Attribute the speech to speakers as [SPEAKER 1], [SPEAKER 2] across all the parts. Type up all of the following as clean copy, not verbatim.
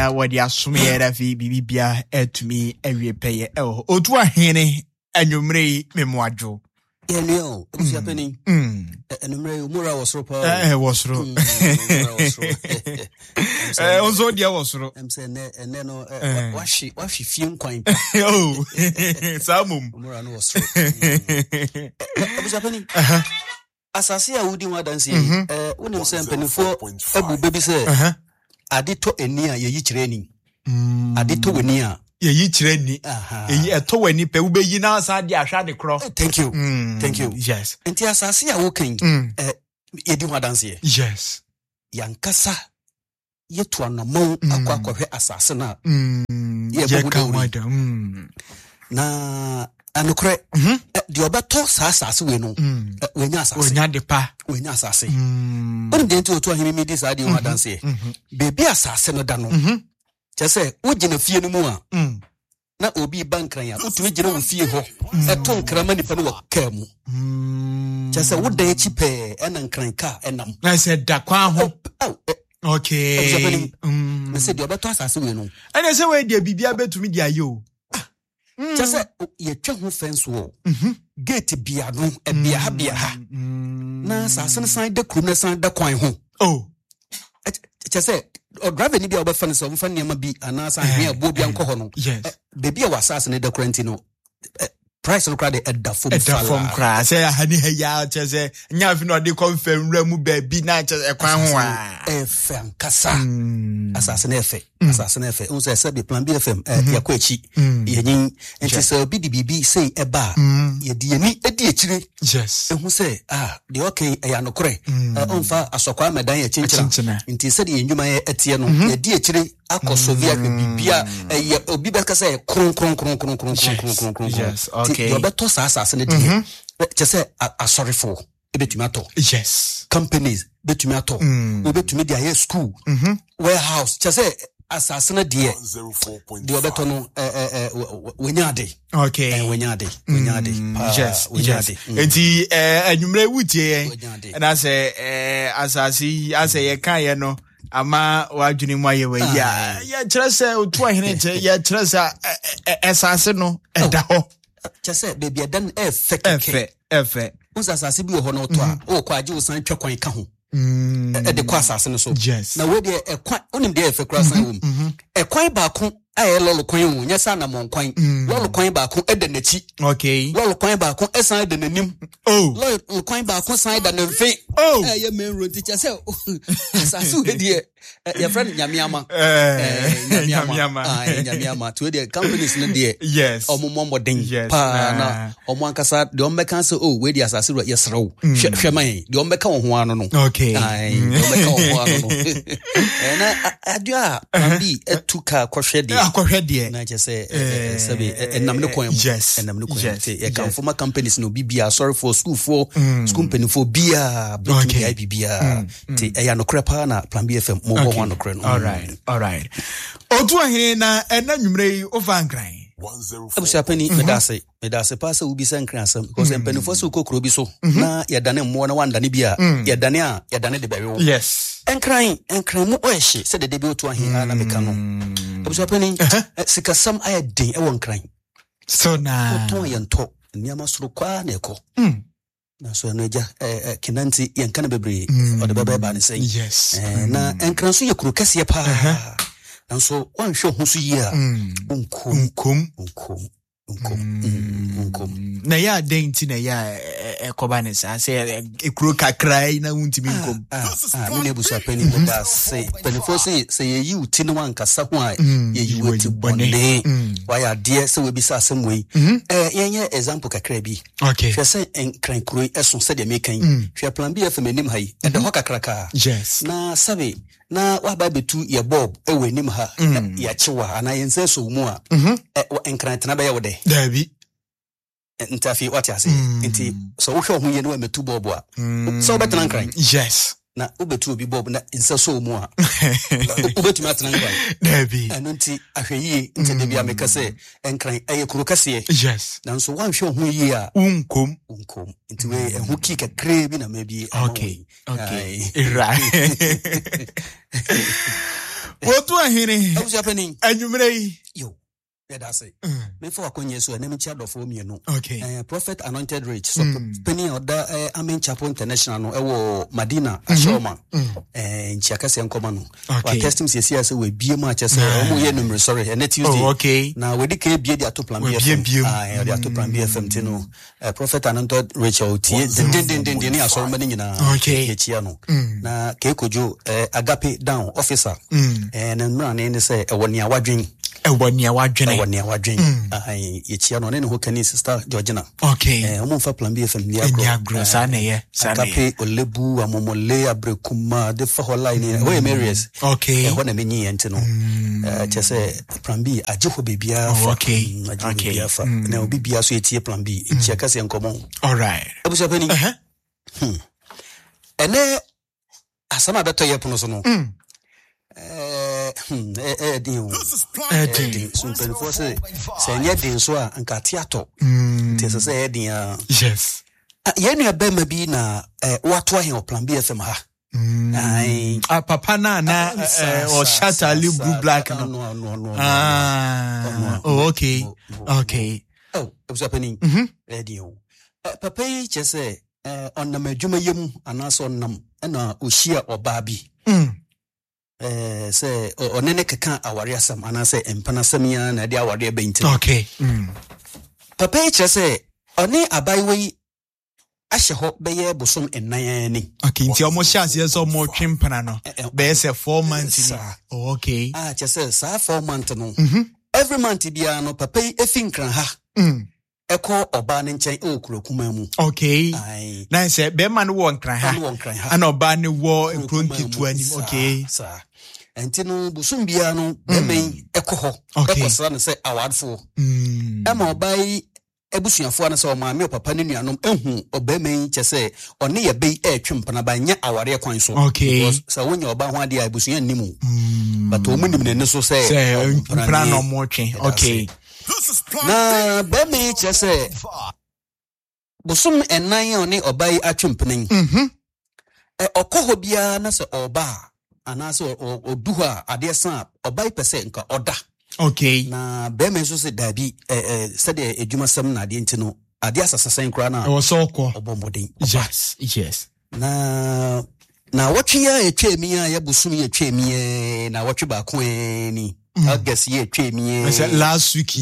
[SPEAKER 1] na wadi asome yɛda fi bibibia etumi ewie peye otu ahene anwumre memoadwo
[SPEAKER 2] Enyo, ebusia peni. Enumre umura wasro pa.
[SPEAKER 1] Wasro. Onzo dia wasro.
[SPEAKER 2] Emse ne no washi fiem kwan.
[SPEAKER 1] Oh. Samum.
[SPEAKER 2] Umura no wasro. Ebusia peni. Asase a wudi wadansi. Wonim se mpenifo abu bebi se. Adito eni a yeyi kireni. Adito weni a
[SPEAKER 1] yeyi kireni. Eyi eto weni pe ubeyi na asa dia hwa de kro.
[SPEAKER 2] Thank you. Thank you.
[SPEAKER 1] Yes.
[SPEAKER 2] Enti asase a wokan yedi wadansi.
[SPEAKER 1] Yes.
[SPEAKER 2] Yankasa yetu anamon akwa asase na na anokre di obeto asase we no wenya asase
[SPEAKER 1] wenya de pa
[SPEAKER 2] wenya asase on de nti otu ahimi mi di sa di wadansi bebi asase no da no chese wogina fie no mu a na obi bankran ya utumi gina wo fie ho eto nkrama nipa no waka mu chese woda echi pe ena nkran ka enam
[SPEAKER 1] na se da kwa ho okay
[SPEAKER 2] na se di obeto asase we no
[SPEAKER 1] ene se we dia bibia betumi dia yo
[SPEAKER 2] chese ye twa ho fence wo gate bia no e bia ha na asase no san da krum na san da kwan ho chese o driver ni bia obefa ne so mfa niam bi anasa hwe abo bia nko ho no bebi a wasase ne da quarantine price no crowd at the form
[SPEAKER 1] cry say hani ya chese nya fi no de confirm ramu bebi na chese kwan ho a
[SPEAKER 2] FM kasa asase na efe unse se be plan BFM yakwa echi yenyin enti se bi di bibi say eba ye di ani edi echire
[SPEAKER 1] yes
[SPEAKER 2] ehu se de okay ya nokore onfa asokwa medan ya chinchira enti se de yenjuma ye etie no ye di echire akosovia bibia ye obi be kasa ye kron
[SPEAKER 1] yes okay
[SPEAKER 2] you better asase ne di chese sorry for ebetumi ato
[SPEAKER 1] yes
[SPEAKER 2] companies betumi ato obetumi dia ye school warehouse chese asase na die de obeto no wenyade
[SPEAKER 1] okay
[SPEAKER 2] wenyade
[SPEAKER 1] yes enti anwumre wutie na say asase ase ye kan ye no ama wadwuni mu ayewa ya kire se otu ahene che ya kire se asase no eda ho
[SPEAKER 2] chese baby edan efe usasase bi ho no to a o kwa age usan twekwan ka ho de kwa asase no so na we de ekwan onim de efe kura san wo ekwan ba ko aye lolo kwan wo nyesa na mon kwan lolo kwan ba ko ede nachi
[SPEAKER 1] okay
[SPEAKER 2] lolo kwan ba ko esan ede nanim lolo kwan ba ko san ede na mfe ye main road teacher say asase we de your friend nyamiama nyamiama to the companies no de
[SPEAKER 1] yes
[SPEAKER 2] omommo den pa na omo ankasa de ombeka say we de asase yesrew hweman de ombeka wo ho ano no
[SPEAKER 1] okay
[SPEAKER 2] de ombeka wo ho ano no na adua ambi etuka
[SPEAKER 1] kwhwe de
[SPEAKER 2] na je say sabe enam ne kwan enam ne kwan e kan former companies no bibia sorry for school company for bia okay bibia te ya no krepa na plan BFM
[SPEAKER 1] all right otu ahene na enanwumre over nkran
[SPEAKER 2] abusia pani medase pa se ubi se nkran asem because empanifo se kokoro bi so na yedane mo na wandane bia yedane de bewe
[SPEAKER 1] yes
[SPEAKER 2] nkran mu ohye se de bi otu ahene na meka no abusia pani sikasam ayedin e won nkran
[SPEAKER 1] so na
[SPEAKER 2] otu yento niama soro kwa na eko na so no ja kinanti yenkana bebre o de beba ne sei
[SPEAKER 1] yes
[SPEAKER 2] na enkran so ye kuro kase pa na so wan hwe ho so yi a unkom
[SPEAKER 1] na ya denti na ya ekoba ne sa se ekuro kakrai na untimi nkom
[SPEAKER 2] no ne busa pani da se penifo se ye yi uti no ankasa ho a ye yi uti bonne wa ya de se we bi sa asem we yenye example kakra bi
[SPEAKER 1] okay
[SPEAKER 2] hwe se enkran kuro eso se de mekan hwe plan bi afem anim ha yi e de ho kakraka
[SPEAKER 1] yes
[SPEAKER 2] na sabe na wa ba betu ye bob e we nim ha ya chiwa ana yense so mu a enkran tena ba ye wode
[SPEAKER 1] dabi
[SPEAKER 2] ntafi what you say nti so wo hwe ho ye no wa metu bob a so betena nkran
[SPEAKER 1] yes
[SPEAKER 2] na ubetu obi bob na nsa so mu a ubetu matena nkran
[SPEAKER 1] dabi
[SPEAKER 2] eno nti ahweyi nti de bia meka se enkran eye kuro kase
[SPEAKER 1] yes
[SPEAKER 2] na so wan hwe ho ye a
[SPEAKER 1] unkom
[SPEAKER 2] nti we ho ki kakra bi na ma bi
[SPEAKER 1] okay right What do I hear?
[SPEAKER 2] What's happening?
[SPEAKER 1] And you may.
[SPEAKER 2] Yo. Yeah, that's it. Before I can use an image of for me, no.
[SPEAKER 1] Okay.
[SPEAKER 2] Prophet Anointed Rich. So, penny or the Amen Chapel International, Madina, Ashoma, and Chakasi and Commano. Okay. Testing CCS with beer matches, numerous, sorry, and it's Tuesday.
[SPEAKER 1] Okay.
[SPEAKER 2] Now, we decay beer to plan BFM. They are to plan BFM, Tino. Prophet Anointed Rich, the so many in a Chiano. Na Kekojo, Agape down, officer, and then run say, a 1 year wadring. A 1 year wadring. 1 year wadring. Chiano, and who can sister Georgina. Okay. I'm for plan BFM. Niagara, Sane, Agape, Olebu, Amomole, Abrekuma, the for line, where Marius. Okay. When a mini and no. Just say, plan B, a Joe Bibia. Okay. Now Bibia, so it's plan B. It's Chakasi and Common. All right. What was happening? And then, as some other toy ponosono. Something for say, yet in Swa and Catiato. Tis a say, yes. Yenya Bemabina, what way or plan BFM ha? Papa na or shatter live blue black. No. Oh, okay. Okay. Oh, what's happening? Radio. Papa just say, on the Majuma Yum and also Nam and Ushia or Barbie. Say, or Neneka can't aware some, and I say, and Panasamian, and the hour they been. Okay. Papa just say, on a byway. I shall hope be able some in Nayani. Okay, it's almost years or more chimpanano. Bears 4 months. Okay. Just says, 4 months. Every month, Biano, Papa, a finkran ha. Echo or banning chain, Kumamu. Okay. Nice, Beman won't cry, and Obani war in 2020. Okay, sir. And Tino Busumbiano, Bemay, Echo, okay, son, say, award for. Emma by Ebusian Fuana saw my milk, Paninianum, or Bemay, Chesse, or near Bay Air Chimpana by Nya, our rear coins. Okay, so when you're about 1 day, Busian Nimu. But to women, so say, plan on watching. Okay. Na Bemay, Chesse. Busum and nine on it or by a chimping. Okohobia, Nasa or bar. Anaso or duha adia san or by percent ka order. Okay. Na Beme so say dabi said a juma sam na di ntino adia sasasen kra na o so ko obombodin. Yes. Na watwe ya etwemi ya busum ya etwemi na watwe ba ko ni. I guess ye etwemi. Last week.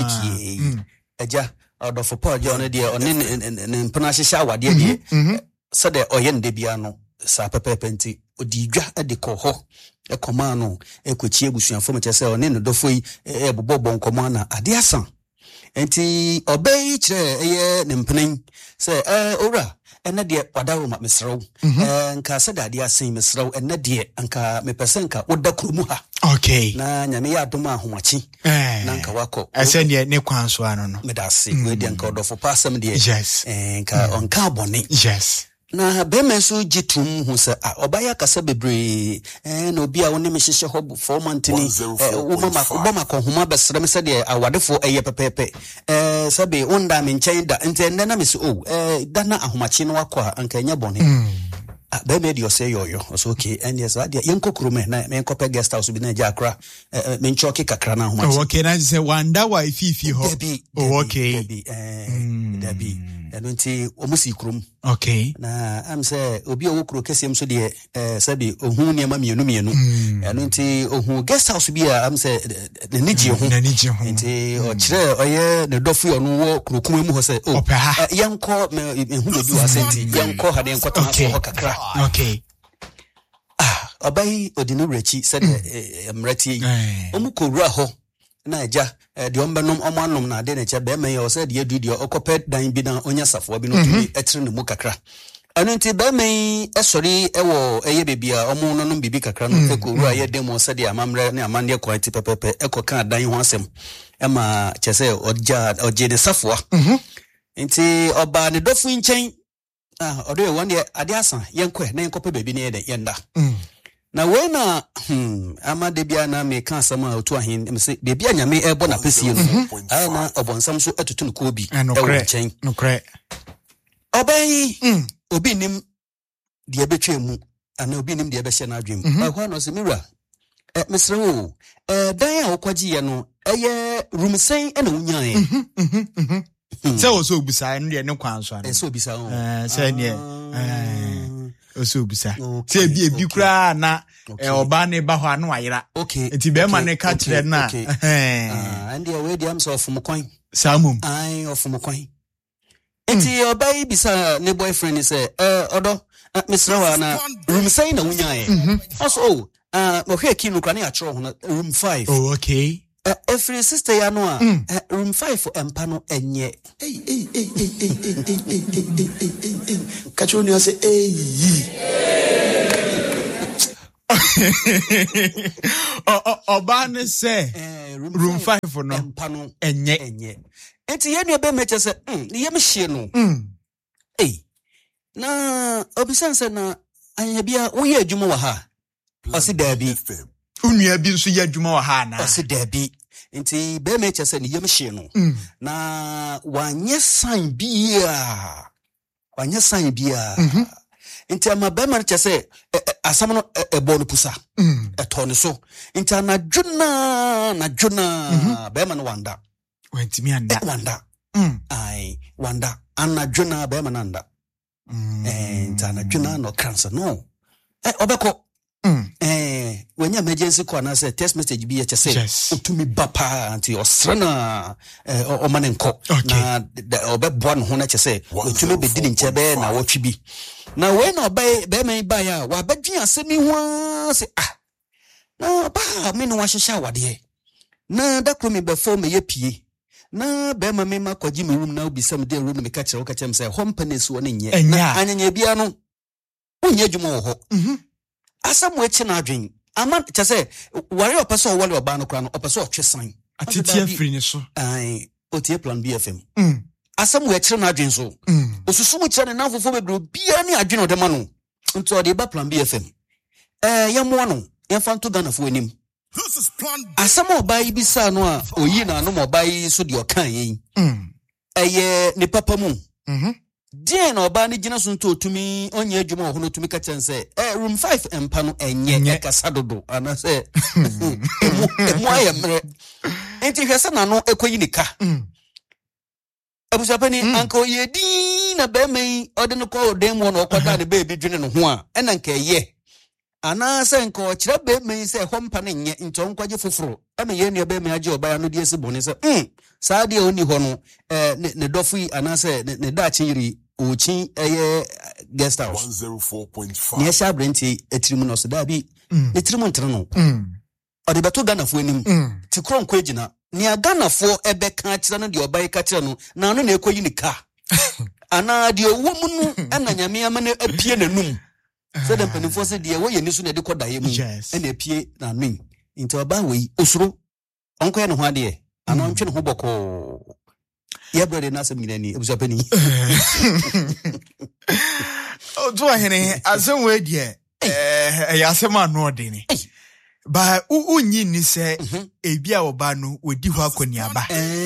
[SPEAKER 2] Eja order for Paul John dia on in panashisha wade dia. Said oyen de bia no sa pepepenti odidwa de ko ho e komano e kochie busuafo mechese one no dofoi e bobobon komana ade asan enti obey kire eye ne mpenen se ora ene de wadawo ma mesrew nka se dade asan mesrew ene de nka mepesenka woda kromu ha. Okay. Na nyame ya adoma ahomachi na nka wako ese de ne kwanso ano no medase we de nka odofo pasam de. Yes. Nka onka abone. Yes. Na Beme so jitum hu se obaya kasa bebre na obi a woni mehihye hob 4 months ni ubama ko homa besrem se de awadefo eye pepepe sabe onda me nchen da ntende na me so dana ahomachi no akwa anka nya bone Beme de say yo so okay and yes adia yenkokuru me na me nkope guest house bi na ja akra me nchoke kakra na ahomachi. Okay, na say wanda wa ififi ho. Okay. Debi enunti omusi krum. Okay. Na am say obi owokro kesem so de sabi ohun ne ma mienu enunti ohun guest house bi am say naniji ho enti o kire oye ne dofu onu wo krokun mu ho say yenko ehun de du asenti yenko ha de nkota ho kakra. Okay. Obai odinu rechi said mrati omukowura ho na eja de ombenom omanom na de neche be me yo said de du de okoped dan bi na onya safo bi no tumi etire ne mu kakra anu nti be me esori ewo eye bebia omo no no bibi kakra no ekowura ye demo said de amamre ne amande kwati pepepe ekoka dan ho asem ema chese oje de safo nti oba ne dofu nchen ode won de ade asan yenkwe na yenkope bebi ne ye yenda na wena amade bia na me kan sama otu ahin me se bebia nyame ebo na pesie no na obonsam so atutu no ko bi e chen no kre obai obi nim de betwe mu ana obi nim de be hye na adwem ahwa no se mira Mr. O, dan a okwaji ye no, room say and unyan.
[SPEAKER 1] So also beside no kwanso.
[SPEAKER 2] So bisa o.
[SPEAKER 1] Say near. Also bisa. Say bi kura na oba ne ba ho anu ayira.
[SPEAKER 2] Okay.
[SPEAKER 1] Enti be ma ne ka kire na.
[SPEAKER 2] And the way the am so from coin.
[SPEAKER 1] Samum.
[SPEAKER 2] Ai of from coin. Enti oba yi bisa ne boyfriend say odo Mr. Wana room say na unyan. Also mo hwe kinu kra na ya chro ho na room 5.
[SPEAKER 1] Oh okay.
[SPEAKER 2] Every sister ya no room 5 empa no enye. Kacho ni say
[SPEAKER 1] Oba ne say room 5 no
[SPEAKER 2] empa no
[SPEAKER 1] enye.
[SPEAKER 2] Enti ye no be meche say ye me hye no. Na obisanse na anya bia wo ye adwuma wa ha. Osi dabi.
[SPEAKER 1] Unua bi nso ye adwuma wa ha na.
[SPEAKER 2] Osi dabi. Nti be meche say ne ye me hye no. Na wanye sign bia. Wanye sign bia. Nti ama be man che say asam no ebo no pusa. Eto ne so. Nti na juna be man wanda.
[SPEAKER 1] Wentimi anda.
[SPEAKER 2] Wanda. Ai wanda anadwuna be man anda. Nti anadwuna no cancer no. Obeko. When you emergency call na say text message bi che say utumi bapa anti osrana o manenko na obebo no ho na che say utumi bedidi nche be na wotwi bi na we na obai be me ba ya wa badwi asemi ho say na ba me no wa hyehya wade na da kro me be fo me ye pie na be ma me ma kwaji me room na obisam de room me ka kire wo ka chem say hompanes wo ne nye na anyanya bia no unye dwuma wo ho Asamu echi na adwen ama cha say ware opeso wale oba no kra no opeso otwesan
[SPEAKER 1] atitia free ni so
[SPEAKER 2] ai otie plan BFM asamu echi na adwen so osusumu kire ne nafofo bebre bia ne adwen odema no nti ode ba plan BFM yamo no yemfanto Ghana fo anim asamu oba yi bisa no a oyi na no oba yi so de okan yin ne papa mu Dien oba ni gina so nto otumi onye adwuma ho no otumi ka chense room 5 empa no enye kasa dodo ana se emu ayemre enti hwese na no ekoyi nika abusapani anko yedi na be mai ode no ko dem wo no okwada ne be bi dwene no ho a ena nka ye ana se nka o kire be mai se hompa ne nye nto nkwaje foforo ama ye ne be mai age oba ya no de esi bone se saa de oni ho no ne dofu ana se ne da chiri ochi guest house
[SPEAKER 3] 104.5
[SPEAKER 2] ne sha brenti etirimu no so da bi etirimu ntre no ode beto Ghana fo anim ti kron kwa gina ne Ghana fo ebe ka kire no de obai ka kire no na no na ekoyi ni ka ana de owo mu no ana nyame ama na apie nanum se dem penifo se de wo ye ni so na de kodaye mu na apie na num nti oba we osuro onko ye no ho ade ana ntwe no ho boko ya brother na sem nyani ebusapani
[SPEAKER 1] o do ahene asem we die ya asem anu ode ni ba unyi ni se ebia oba no odi ho akoniaba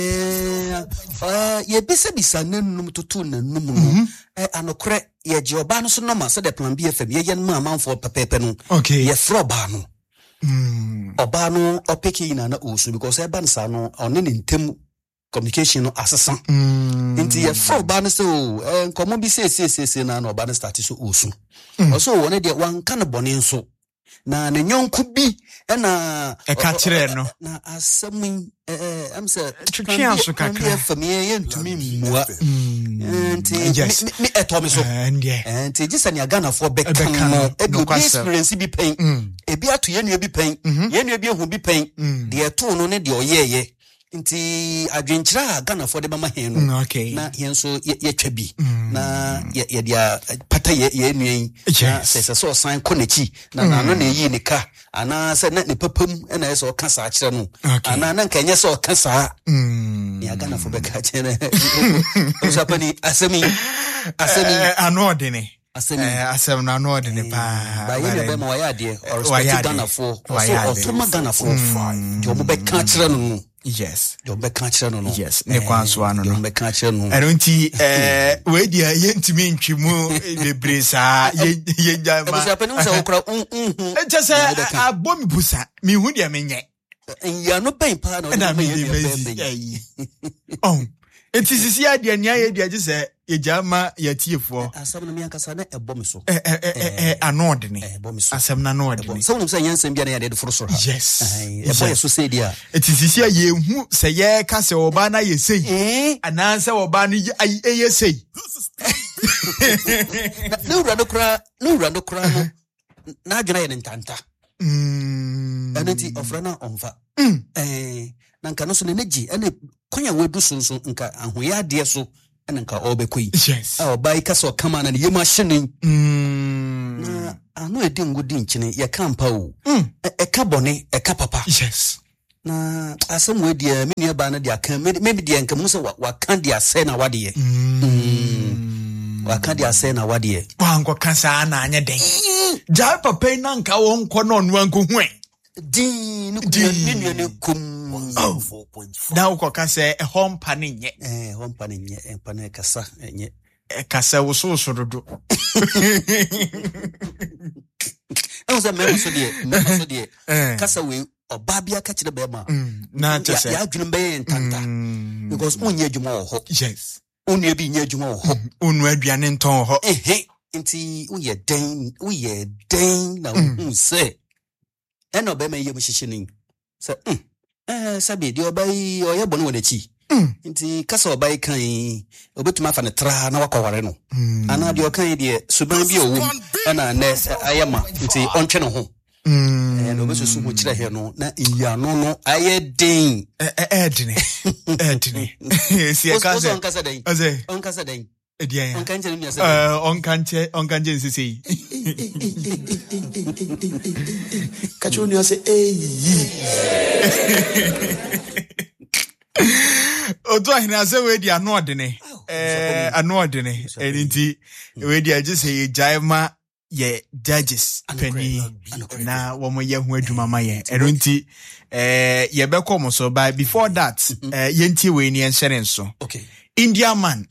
[SPEAKER 2] ye bisa nanum tutu nanum no anokre ye je oba no so no ma se de plan BFM ye yen ma manfo pepepe no ye fro ba no oba no opeki na osu because e ban sa no one ne ntem communication no asesan nti ye fro ba no so nkomo bi se na oba no start so osu also wone de wan kan bone nso na ne nyonku bi na
[SPEAKER 1] e ka kire no
[SPEAKER 2] na asemi am say
[SPEAKER 1] twitwa so kakra
[SPEAKER 2] family ye ntumi mua nti me etomi so nti just an Ghana for back no e experience bi pen e bi ato ye nua bi pen ye nua bi ehu bi pen de eto no ne de oyeye nti adwenkyira Ghana for de ba ma hen no na yen so ye twa bi na ye dia pata ye nua na se so sign konechi na no na yi nika ana se na ne papam na ye so kasa akire no ana na nka nye so kasa ya Ghana for back akire usapani asemi
[SPEAKER 1] anu odene
[SPEAKER 2] asem
[SPEAKER 1] na anu odene pa
[SPEAKER 2] ba ye be ma waya de or respect Ghana for so otoma Ghana for jo mo be ka akire no
[SPEAKER 1] Yes.
[SPEAKER 2] Your back catcher no.
[SPEAKER 1] Yes. Ne kwanswa no.
[SPEAKER 2] Your back catcher no.
[SPEAKER 1] I don't see we dia yentimi ntwimu bebresa ye jama.
[SPEAKER 2] Because apenu say okra
[SPEAKER 1] Just abom busa me hu dia menye.
[SPEAKER 2] Ya no pain pa no.
[SPEAKER 1] Na me oh. Enti sisi ade nia ye dia gise ye jama ye tiefo.
[SPEAKER 2] Asam na me ankasa na ebom so.
[SPEAKER 1] Anode ne. Asam na no ode ne.
[SPEAKER 2] So wonu say yansem bia na ye de foro so ha.
[SPEAKER 1] Yes.
[SPEAKER 2] Eboy so say dia.
[SPEAKER 1] Enti sisi ye hu se ye ka se oba na ye sei. Ananse oba no ye sei.
[SPEAKER 2] No rando kra no. Na adwena ye ntanta. Anenti ofrana onfa. Na nka no so ne nagi ene kwanya wedu sonso nka ahoya de so ene nka obekoi.
[SPEAKER 1] Yes.
[SPEAKER 2] Obai ka so kama na ye machine. Na ano edi ngudi nchine ye kampa o. E ka bone e ka papa.
[SPEAKER 1] Yes.
[SPEAKER 2] Na asem we de me nua ba na de aka maybe de nka mu se wa kan de ase na wade ye. Wa kan de ase na wade ye.
[SPEAKER 1] Wa nko kansa na anya den. Ja papa na nka wo nko no no anko hu en.
[SPEAKER 2] Din ne kum
[SPEAKER 1] 4.4. Na ukoka se hompa ne nye.
[SPEAKER 2] Hompa ne nye, empa ne kasa nye.
[SPEAKER 1] Kasa wo so dodo.
[SPEAKER 2] Awza me so de. Kasa we obabia ka kire be ma.
[SPEAKER 1] Na chese.
[SPEAKER 2] Ya adwunu be ntanta. Because onye adwuma wo ho.
[SPEAKER 1] Yes.
[SPEAKER 2] Onye bi nye adwuma wo ho.
[SPEAKER 1] Onu aduane nton ho.
[SPEAKER 2] Nti uye den na se. Eno be me yem hihyenin. Se sabi di obai oye bonu wanachi. Nti kasa obai kan obetuma fa ne tra na wakware no. Ana di okan di suban bi owum na ne ayema nti ontwe no ho. No obesusu ho kire he no na iya no ayedin.
[SPEAKER 1] Edine. Si akase.
[SPEAKER 2] Onkasa den.
[SPEAKER 1] Edia.
[SPEAKER 2] Onkanje mi ase.
[SPEAKER 1] Onkanje nsisi.
[SPEAKER 3] Kacho ni ase
[SPEAKER 1] Oto ahina se we di anode ne. Anode ne. Enti we di agise ye jaima ye judges penny na wo mo ye hu adwuma ma ye. Enti ye be come so by before that yenti we ni enhyere nso.
[SPEAKER 2] Okay.
[SPEAKER 1] India man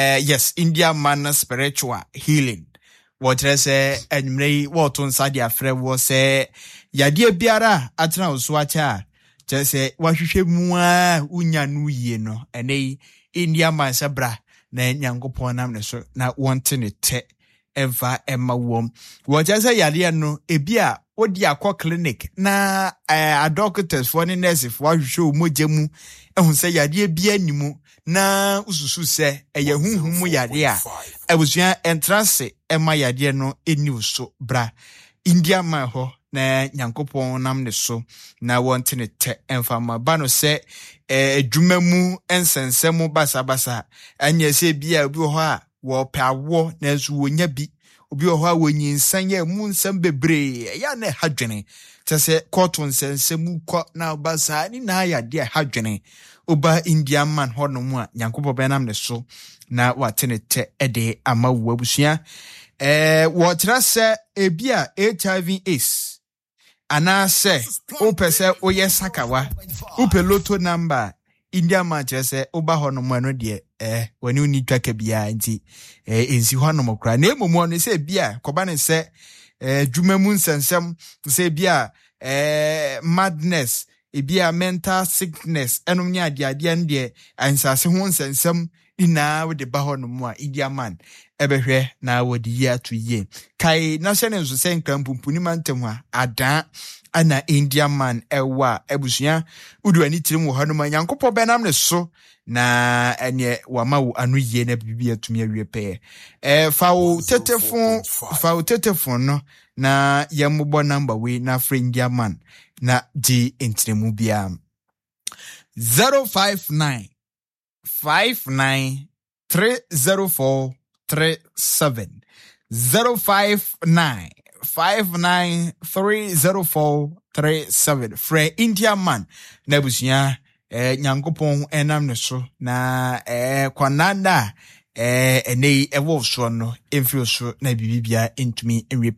[SPEAKER 1] spiritual healing. What I say enmrei what on side afre wo say yade biara atena osuacha je say wahwehwe mu a unya nu yie no ene India man sabra na nyankopon nam ne so na wonte ne te eva emma wom what I say yade no ebia odi akọ clinic na a doctors for ne nurse for wahwehwe mogemu ehun say yade bia nimu na ususu se eye hunhum yade a ebusua entrance ema yade no eni so bra India man ho na nyankopon nam ne so na wonte ne te emfama ba no se adwumamu ensensemu basabasa anya se bia obi ho a wo pawo na so wonya bi obi ho a wonyi nsanye mu nsem bebre ya na hadwene tese koto nsensemu ko na basa ni na yade hadwene oba India man ho no mu a nyankopon benam ne so na watenete ede ama wo abusua wo trase ebia HIV is anase opese oye sakawa upe loto number India man trase oba ho no mu no de wani uni twaka bia nti ensi ho no mokra na emomu no se bia koba ne se dwumamu nsensem se bia madness ebia mental sickness enum nya ade nde ansase ho nsensem ina we de ba ho no mu a India man ebehwe na wodi ya to ye kai na se ne nso se nkrampupuni mantem a adan ana India man ewa ebusua udu ani tirim wo hanu ma nyankopɔ benam ne so na ene wama wo anu ye na bibia tumi awie pe fa wo tetefon no na yembo number we na India man na di intremu bia 059 59 304 37 059 59 304 37 Free India man na busia nyankopon enam ne so na kwananda ene ewo so no emfio so na bibibia entumi enwe